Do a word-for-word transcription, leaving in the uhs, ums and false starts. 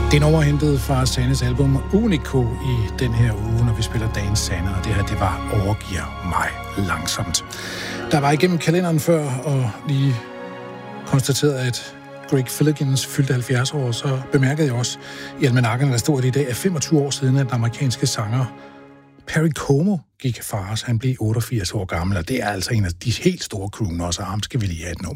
Det er nummer hentet fra Sannes album Unico i den her uge, når vi spiller dagens sande, og det her, det var Overgiver mig langsomt. Der var igennem kalenderen før, og lige konstateret, at Greg Philligins fyldte halvfjerds år, så bemærkede jeg også i almanakken, der stod, at i dag er femogtyve år siden, at den amerikanske sanger Perry Como gik fra os. Han blev otteogfirs år gammel, og det er altså en af de helt store crooners, og ham skal vi lige have et nummer.